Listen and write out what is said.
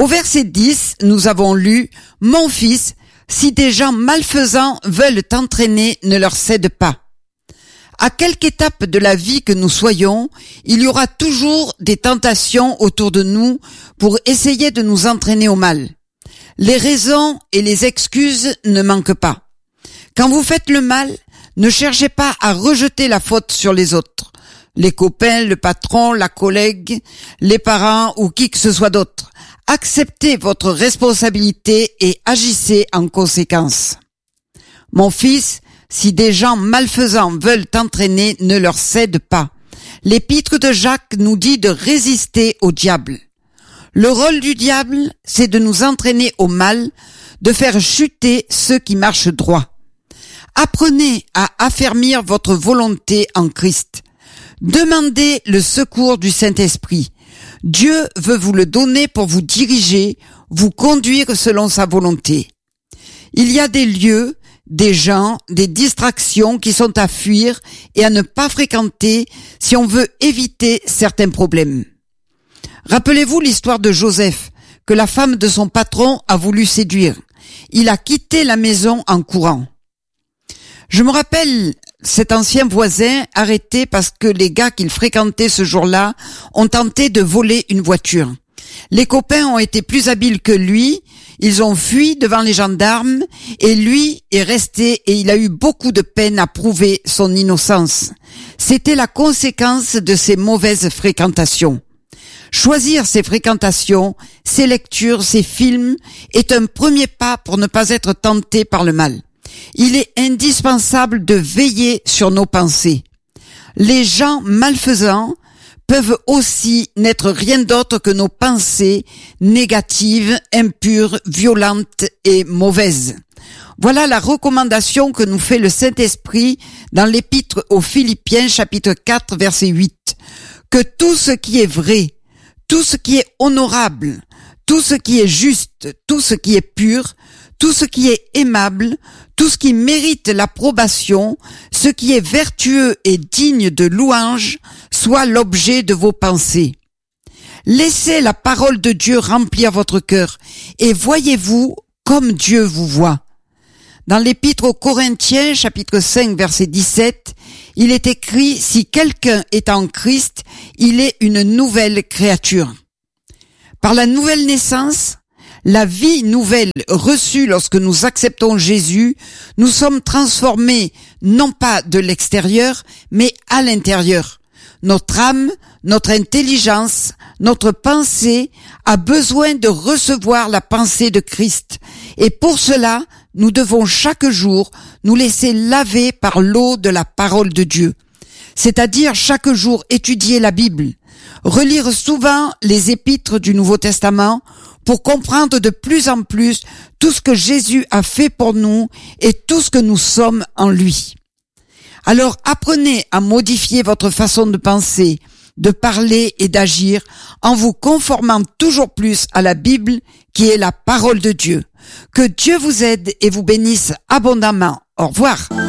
Au verset 10, nous avons lu « Mon fils, si des gens malfaisants veulent t'entraîner, ne leur cède pas. » À quelque étape de la vie que nous soyons, il y aura toujours des tentations autour de nous pour essayer de nous entraîner au mal. Les raisons et les excuses ne manquent pas. Quand vous faites le mal, ne cherchez pas à rejeter la faute sur les autres, les copains, le patron, la collègue, les parents ou qui que ce soit d'autre. Acceptez votre responsabilité et agissez en conséquence. Mon fils, si des gens malfaisants veulent t'entraîner, ne leur cède pas. L'épître de Jacques nous dit de résister au diable. Le rôle du diable, c'est de nous entraîner au mal, de faire chuter ceux qui marchent droit. Apprenez à affermir votre volonté en Christ. Demandez le secours du Saint-Esprit. Dieu veut vous le donner pour vous diriger, vous conduire selon sa volonté. Il y a des lieux, des gens, des distractions qui sont à fuir et à ne pas fréquenter si on veut éviter certains problèmes. Rappelez-vous l'histoire de Joseph, que la femme de son patron a voulu séduire. Il a quitté la maison en courant. Je me rappelle cet ancien voisin arrêté parce que les gars qu'il fréquentait ce jour-là ont tenté de voler une voiture. Les copains ont été plus habiles que lui, ils ont fui devant les gendarmes et lui est resté et il a eu beaucoup de peine à prouver son innocence. C'était la conséquence de ses mauvaises fréquentations. Choisir ses fréquentations, ses lectures, ses films est un premier pas pour ne pas être tenté par le mal. Il est indispensable de veiller sur nos pensées. Les gens malfaisants peuvent aussi n'être rien d'autre que nos pensées négatives, impures, violentes et mauvaises. Voilà la recommandation que nous fait le Saint-Esprit dans l'Épître aux Philippiens, chapitre 4, verset 8. Que tout ce qui est vrai, tout ce qui est honorable, tout ce qui est juste, tout ce qui est pur, tout ce qui est aimable, tout ce qui mérite l'approbation, ce qui est vertueux et digne de louange, soit l'objet de vos pensées. Laissez la parole de Dieu remplir votre cœur et voyez-vous comme Dieu vous voit. Dans l'Épître aux Corinthiens, chapitre 5, verset 17, il est écrit « Si quelqu'un est en Christ, il est une nouvelle créature ». Par la nouvelle naissance, la vie nouvelle reçue lorsque nous acceptons Jésus, nous sommes transformés non pas de l'extérieur, mais à l'intérieur. Notre âme, notre intelligence, notre pensée a besoin de recevoir la pensée de Christ. Et pour cela, nous devons chaque jour nous laisser laver par l'eau de la parole de Dieu. C'est-à-dire chaque jour étudier la Bible, relire souvent les épîtres du Nouveau Testament pour comprendre de plus en plus tout ce que Jésus a fait pour nous et tout ce que nous sommes en lui. Alors apprenez à modifier votre façon de penser, de parler et d'agir en vous conformant toujours plus à la Bible qui est la parole de Dieu. Que Dieu vous aide et vous bénisse abondamment. Au revoir.